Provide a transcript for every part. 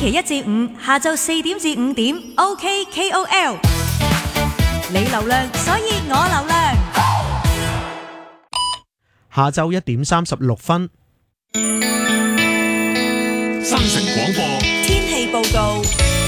期一至五下晝4點至5點 ，OKKOL。你流量，所以我流量。 下晝1點36分。 新城廣播天氣報告。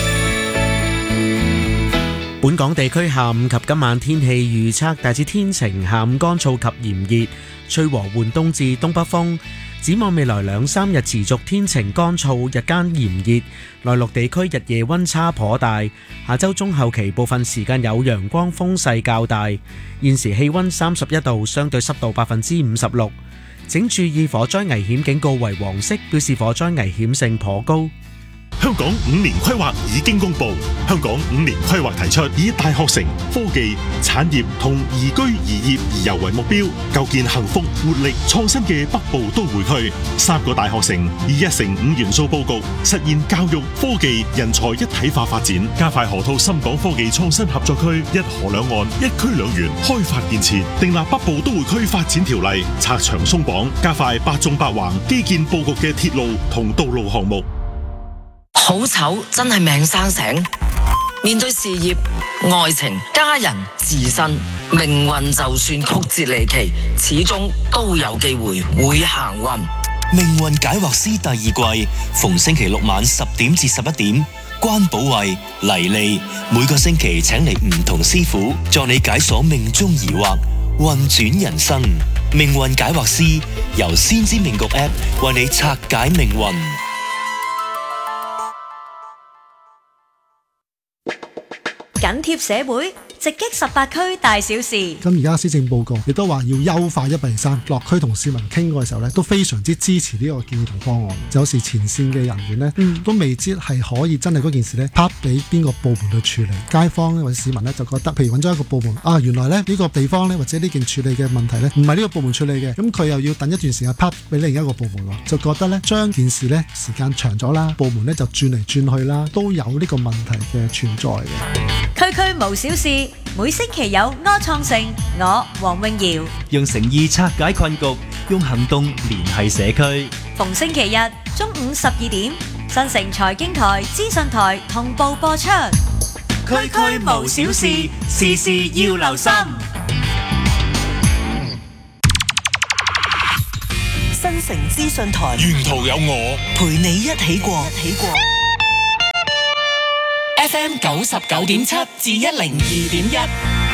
本港地區下午及今晚天氣預測大致天晴，下午乾燥及炎熱，吹和緩東至東北風。展望未來2-3日持續天晴乾燥，日間炎熱，內陸地區日夜溫差頗大。下周中後期部分時間有陽光，風勢較大。現時氣溫31度，相對濕度56%。請注意火災危險警告為黃色，表示火災危險性頗高。 香港5年規劃已經公布，香港5年規劃提出以大學城、科技、產業同宜居宜業宜遊為目標，構建幸福、活力、創新嘅北部都會區。3個大學城以1城5元素佈局，實現教育、科技、人才一體化發展，加快河套深港科技創新合作區一河兩岸、一區兩園開發建設，訂立北部都會區發展條例，拆牆鬆綁，加快8縱8橫基建佈局嘅鐵路同道路項目。 好醜真係命生醒，面對事業、愛情、家人、自身，命運就算曲折離奇，始終都有機會會行運。 命運解惑師第2季，逢星期六晚10點至11點，關寶慧、黎利每個星期請嚟唔同師傅，助你解鎖命中疑惑，運轉人生。命運解惑師由先知命局 App 為你拆解命運。 緊貼社會，直擊18區大小事。 咁而家施政報告亦都話要優化183，落區同市民傾過嘅時候咧，都非常之支持呢個建議同方案。有時前線嘅人員咧，都未知係可以真係嗰件事咧，拍俾邊個部門去處理。街坊或者市民咧就覺得，譬如揾咗一個部門啊，原來咧呢個地方咧或者呢件處理嘅問題咧，唔係呢個部門處理嘅，咁佢又要等一段時間拍俾另一個部門喎，就覺得咧將件事咧時間長咗啦，部門咧就轉嚟轉去啦，都有呢個問題嘅存在嘅。 區區無小事，每星期有柯創盛，我黃詠瑤， 用誠意拆解困局，用行動聯繫社區。 逢星期日中午12點，新城財經台、資訊台同步播出。區區無小事，事事要留心。 新城資訊台， 沿途有我陪你一起過。FM 99.7至102.1。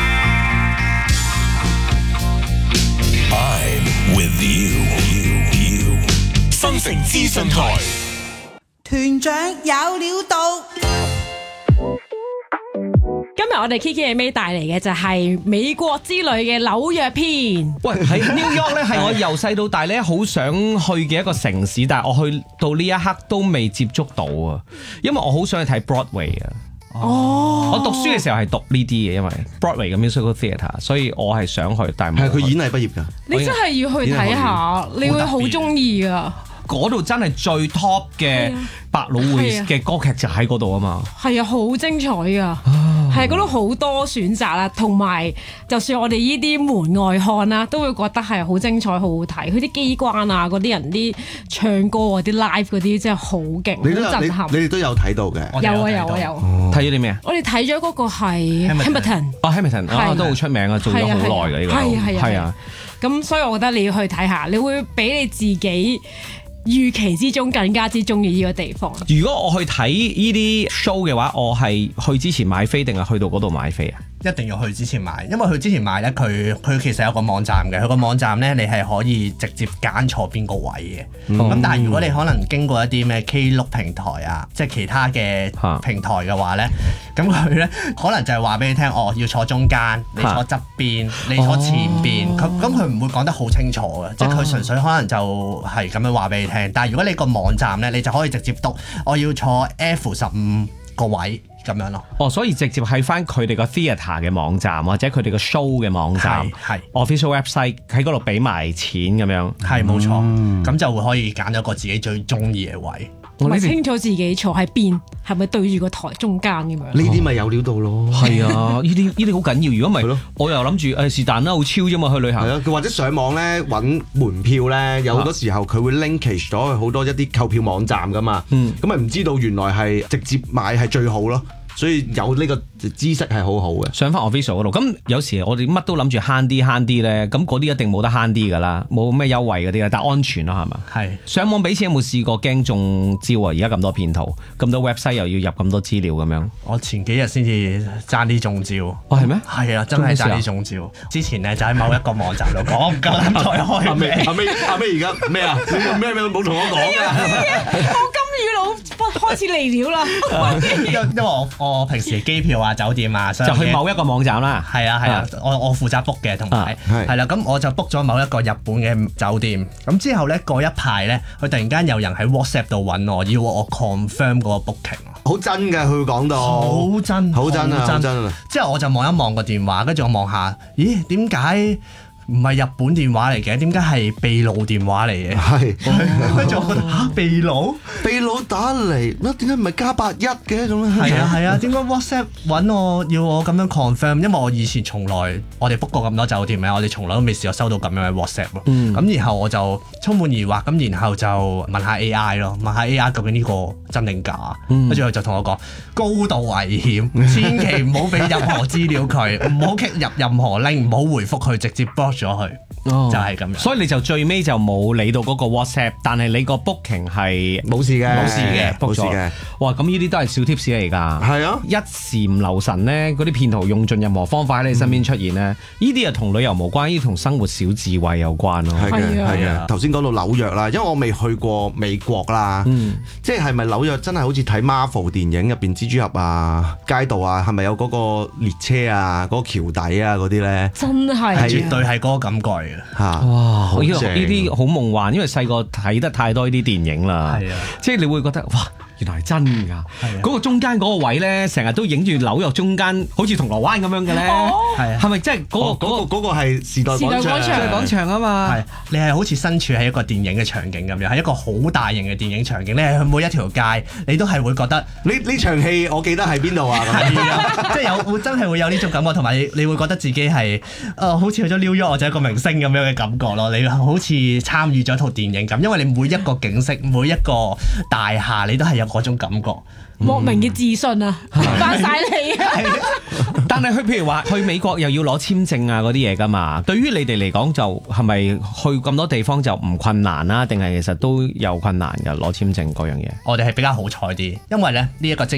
I'm with you。新城資訊台， 團長有料到。 今日我哋 KKMA 帶嚟嘅就係美國之旅嘅紐約篇。 喂，喺 New York 咧係我由細到大咧好想去嘅一個城市，但係我去到呢一刻都未接觸到啊，因為我好想去睇 Broadway 啊。哦，我讀書嘅時候係讀呢啲嘅，因為 Broadway 嘅 musical theatre， 所以我係想去，但係係佢演藝畢業㗎。 你真係要去睇下，你會好中意㗎。 嗰度真係最 top 嘅百老匯嘅歌劇就喺嗰度啊嘛。係啊，好精彩㗎。係嗰度好多選擇啦，同埋就算我哋呢啲門外漢啦，都會覺得係好精彩、好好睇。佢啲機關啊，嗰啲人啲唱歌啊、啲 live 嗰啲真係好勁，好震撼。 你哋都有睇到嘅？ 有。 睇咗啲咩啊？ 我哋睇咗嗰個係 Hamilton。 Hamilton 都好出名啊，做咗好耐嘅呢個。係啊。咁所以我覺得你要去睇下，你會俾你自己預期之中更加之中意呢個地方。如果我去睇呢啲 show 嘅話，我係去之前買飛定係去到嗰度買飛啊？ 一定要去之前買，因為去之前買咧，佢其實有個網站嘅，佢個網站咧你係可以直接揀坐邊個位嘅。咁但係如果你可能經過一啲咩 Klook 平台啊，即係其他嘅平台嘅話咧，咁佢咧可能就係話俾你聽，要坐中間，你坐側邊，你坐前邊，咁佢唔會講得好清楚嘅，即係佢純粹可能就係咁樣話俾你聽。但係如果你個網站咧，你就可以直接讀我要坐 F15個位。咁樣咯，所以直接喺翻佢哋個 theatre 嘅網站或者佢哋個 show 嘅網站，係 official website 喺嗰度俾埋錢咁樣，係冇錯，咁就會可以揀一個自己最中意嘅位。 同埋清楚自己坐喺邊，係咪對住個台中間咁樣？ 呢啲咪有料到咯。 係啊，呢啲好緊要。如果唔係，我又諗住是但啦，好超啫嘛，去旅行。 係啊，或者上網咧揾門票咧，有好多時候佢會 linkage 咗去好多一啲購票網站噶嘛。咁咪唔知道原來係直接買係最好咯。所以有呢個知識係好好嘅。 上翻 official 嗰度，咁有時我哋乜都諗住慳啲咧，咁嗰啲一定冇得慳啲噶啦，冇咩優惠嗰啲啦，但安全咯係嘛？係。上網俾錢有冇試過驚中招啊？而家咁多騙徒，咁多 website 又要入咁多資料咁樣。 我前幾日先至爭啲中招。 哦係咩？ 係啊，真係爭啲中招。之前咧就喺某一個網站度講，唔夠膽再開。 阿咩而家咩啊？你咩冇同我講㗎？ 我金魚佬開始嚟料啦。 因為我平時機票啊、酒店啊， 就去某一個網站啦。 係啊，我負責 book 嘅，同埋係啦，咁我就 book 咗某一個日本嘅酒店。咁之後咧過一排咧，佢突然間有人喺 WhatsApp 度揾我，要我 confirm 嗰個 booking。 好真㗎，佢講到好真啊！ 之後我就望一望個電話，跟住我望下，咦？點解唔係日本電話嚟嘅？點解係秘魯電話嚟嘅？係，跟住我覺得嚇秘魯打嚟，點解唔係加81嘅咁咧？係啊，點解 WhatsApp 揾我要我咁樣 confirm？因為我以前我哋 book 過咁多酒店咧，我哋從來都未試過收到咁樣嘅 WhatsApp 咯。咁然後我就充滿疑惑，咁然後就問下 AI 咯，問下 AI 究竟呢個真定假？跟住佢就同我講高度危險，千祈唔好俾任何資料佢，唔好 click 入任何 link，唔好回覆佢，直接 block 咗佢。就係咁樣。所以你就最尾就冇理到嗰個 WhatsApp，但係你個 booking 係冇事嘅。 哇！咁呢啲都係小 tips 嚟㗎。係啊，一時唔留神咧，嗰啲騙徒用盡任何方法喺你身邊出現咧，呢啲啊同旅遊無關，呢啲同生活小智慧有關咯。 係嘅。頭先講到紐約啦，因為我未去過美國啦，即係咪紐約真係好似睇 Marvel 電影入邊蜘蛛俠啊、街道啊，係咪有嗰個列車啊、嗰個橋底啊嗰啲咧？真係絕對係嗰個感覺嘅。哇！呢啲好夢幻，因為細個睇得太多呢啲電影啦。係啊，即係你會覺得哇！原來係真㗎，嗰個中間嗰個位咧，成日都影住紐約中間，好似銅鑼灣咁樣嘅咧，係咪即係嗰個係時代廣場啊嘛？係，你係好似身處喺一個電影嘅場景咁樣，係一個好大型嘅電影場景咧，去每一條街，你都係會覺得呢場戲我記得喺邊度啊？係啊，即係真係會有呢種感覺，同埋你會覺得自己係好似去咗紐約或者一個明星咁樣嘅感覺咯，你好似參與咗一套電影咁，因為你每一個景色、每一個大廈，你都係有嗰種感覺，莫名嘅自信啊，翻晒你啊！但係譬如話去美國又要攞簽證啊嗰啲嘢噶嘛，對於你哋嚟講就係咪去咁多地方就唔困難啦？定係其實都有困難㗎攞簽證嗰樣嘢？我哋係比較好彩啲，因為咧呢一個